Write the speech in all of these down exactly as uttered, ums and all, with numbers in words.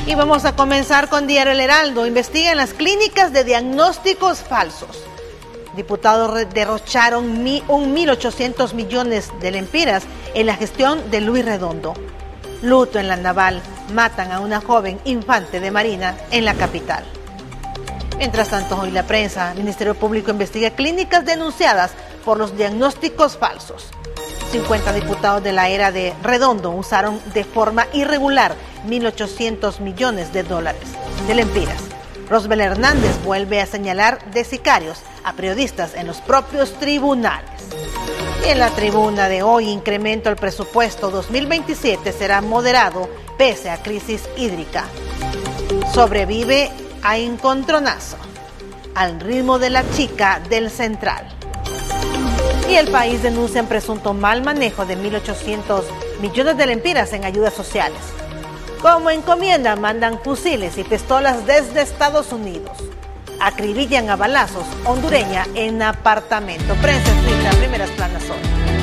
Y vamos a comenzar con Diario El Heraldo. Investigan las clínicas de diagnósticos falsos. Diputados derrocharon un mil ochocientos millones de lempiras en la gestión de Luis Redondo. Luto en la Naval. Matan a una joven infante de Marina en la capital. Mientras tanto, hoy la prensa, el Ministerio Público investiga clínicas denunciadas por los diagnósticos falsos. cincuenta diputados de la era de Redondo usaron de forma irregular mil ochocientos millones de dólares de lempiras. Rosbel Hernández vuelve a señalar de sicarios a periodistas en los propios tribunales. Y en la tribuna de hoy, incremento al presupuesto dos mil veintisiete será moderado pese a crisis hídrica. Sobrevive a encontronazo al ritmo de la chica del Central. Y El País denuncia un presunto mal manejo de mil ochocientos millones de lempiras en ayudas sociales. Como encomienda, mandan fusiles y pistolas desde Estados Unidos. Acribillan a balazos hondureña en apartamento. Prensa escrita, primeras planas hoy.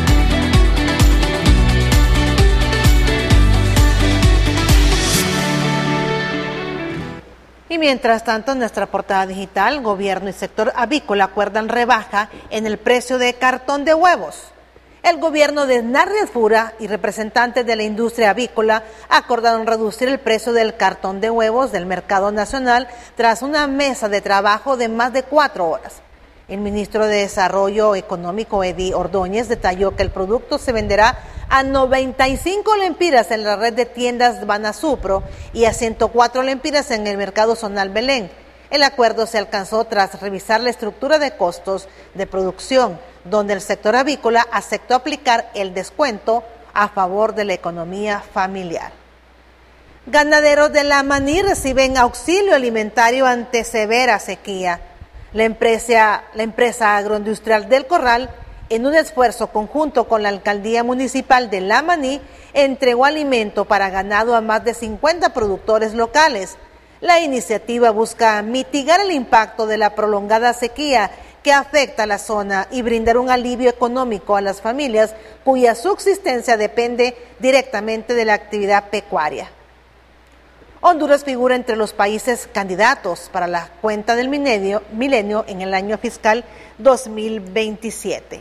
Y mientras tanto, en nuestra portada digital, gobierno y sector avícola acuerdan rebaja en el precio de cartón de huevos. El gobierno de Narri Asfura y representantes de la industria avícola acordaron reducir el precio del cartón de huevos del mercado nacional tras una mesa de trabajo de más de cuatro horas. El ministro de Desarrollo Económico, Eddie Ordóñez, detalló que el producto se venderá a noventa y cinco lempiras en la red de tiendas Banasupro y a ciento cuatro lempiras en el mercado zonal Belén. El acuerdo se alcanzó tras revisar la estructura de costos de producción, donde el sector avícola aceptó aplicar el descuento a favor de la economía familiar. Ganaderos de la Maní reciben auxilio alimentario ante severa sequía. La empresa, la empresa agroindustrial del Corral, en un esfuerzo conjunto con la alcaldía municipal de La Maní, entregó alimento para ganado a más de cincuenta productores locales. La iniciativa busca mitigar el impacto de la prolongada sequía que afecta a la zona y brindar un alivio económico a las familias cuya subsistencia depende directamente de la actividad pecuaria. Honduras figura entre los países candidatos para la cuenta del milenio, milenio en el año fiscal dos mil veintisiete.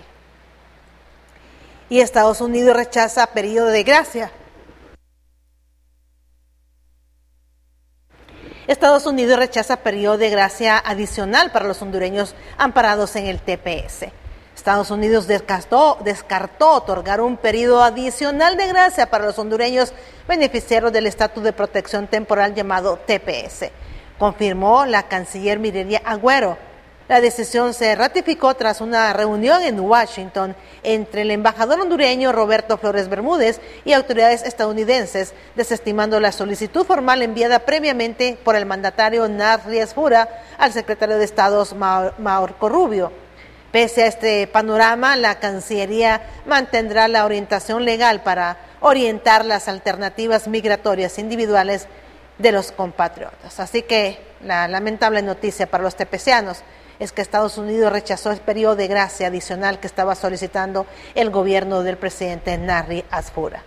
Y Estados Unidos rechaza periodo de gracia. Estados Unidos rechaza periodo de gracia adicional para los hondureños amparados en el T P S. Estados Unidos descartó, descartó otorgar un periodo adicional de gracia para los hondureños beneficiarios del estatus de protección temporal llamado T P S, confirmó la canciller Mireya Agüero. La decisión se ratificó tras una reunión en Washington entre el embajador hondureño Roberto Flores Bermúdez y autoridades estadounidenses, desestimando la solicitud formal enviada previamente por el mandatario Narri Asfura al secretario de Estado Marco Rubio. Pese a este panorama, la Cancillería mantendrá la orientación legal para orientar las alternativas migratorias individuales de los compatriotas. Así que la lamentable noticia para los tepecianos es que Estados Unidos rechazó el periodo de gracia adicional que estaba solicitando el gobierno del presidente Narri Asfura.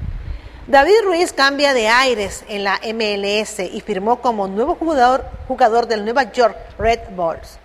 David Ruiz cambia de aires en la M L S y firmó como nuevo jugador, jugador del Nueva York Red Bulls.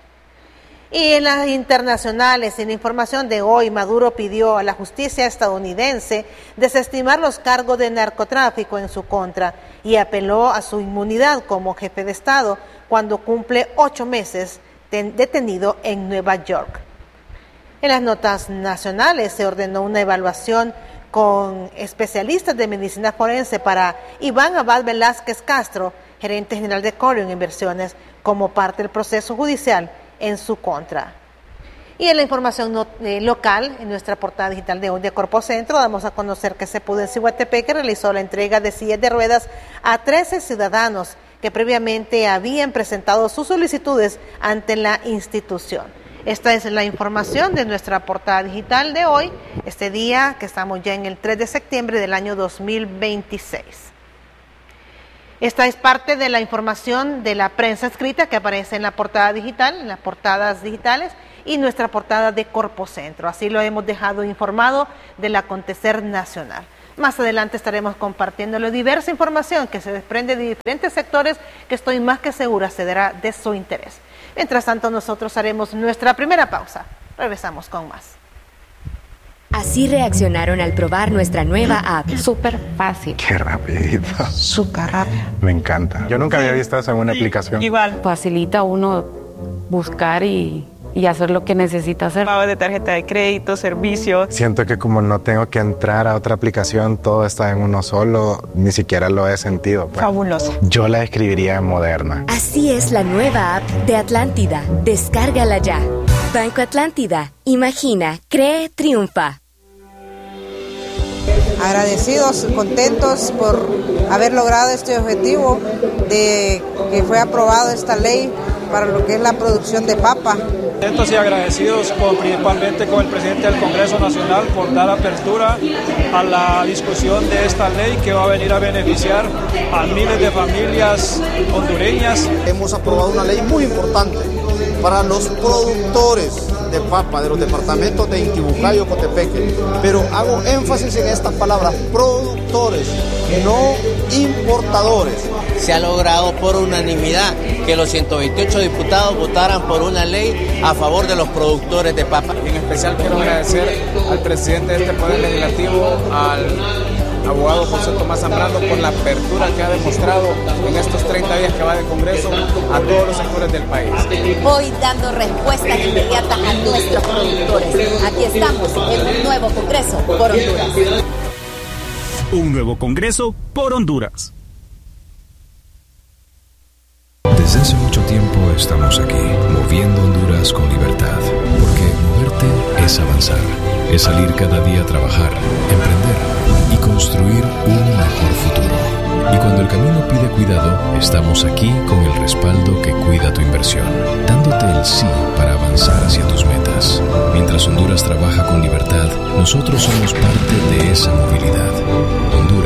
Y en las internacionales, en información de hoy, Maduro pidió a la justicia estadounidense desestimar los cargos de narcotráfico en su contra y apeló a su inmunidad como jefe de Estado cuando cumple ocho meses detenido en Nueva York. En las notas nacionales se ordenó una evaluación con especialistas de medicina forense para Iván Abad Velázquez Castro, gerente general de Corion Inversiones, como parte del proceso judicial en su contra. Y en la información no, eh, local, en nuestra portada digital de hoy de Corpo Centro, damos a conocer que Sepudu en Ciguatepeque realizó la entrega de sillas de ruedas a trece ciudadanos que previamente habían presentado sus solicitudes ante la institución. Esta es la información de nuestra portada digital de hoy, este día que estamos ya en el tres de septiembre del año dos mil veintiséis. Esta es parte de la información de la prensa escrita que aparece en la portada digital, en las portadas digitales y nuestra portada de Corpo Centro. Así lo hemos dejado informado del acontecer nacional. Más adelante estaremos compartiéndole diversa información que se desprende de diferentes sectores que estoy más que segura será de su interés. Mientras tanto, nosotros haremos nuestra primera pausa. Regresamos con más. Así reaccionaron al probar nuestra nueva app. Súper fácil. Qué rapidito. Súper rápido. Me encanta. Yo nunca había visto eso en una aplicación. Igual. Facilita a uno buscar y, y hacer lo que necesita hacer. Pago de tarjeta de crédito, servicio. Siento que como no tengo que entrar a otra aplicación, todo está en uno solo, ni siquiera lo he sentido. Pues. Fabuloso. Yo la describiría moderna. Así es la nueva app de Atlántida. Descárgala ya. Banco Atlántida. Imagina, cree, triunfa. Agradecidos, contentos por haber logrado este objetivo de que fue aprobado esta ley para lo que es la producción de papa. Contentos y agradecidos con, principalmente con el presidente del Congreso Nacional por dar apertura a la discusión de esta ley que va a venir a beneficiar a miles de familias hondureñas. Hemos aprobado una ley muy importante para los productores de papa de los departamentos de Intibucá y Ocotepeque, pero hago énfasis en estas palabras, productores, no importadores. Se ha logrado por unanimidad que los ciento veintiocho diputados votaran por una ley a favor de los productores de papa. En especial quiero agradecer al presidente de este Poder Legislativo, al abogado José Tomás Zambrano, por la apertura que ha demostrado en estos treinta días que va de Congreso a todos los sectores del país. Hoy dando respuestas inmediatas a nuestros productores. Aquí estamos en un nuevo Congreso por Honduras. Un nuevo Congreso por Honduras. Desde hace mucho tiempo estamos aquí, moviendo Honduras con libertad, porque moverte es avanzar, es salir cada día a trabajar, emprender y construir un mejor futuro. Y cuando el camino pide cuidado, estamos aquí con el respaldo que cuida tu inversión, dándote el sí para avanzar hacia tus metas. Mientras Honduras trabaja con libertad, nosotros somos parte de esa movilidad. Honduras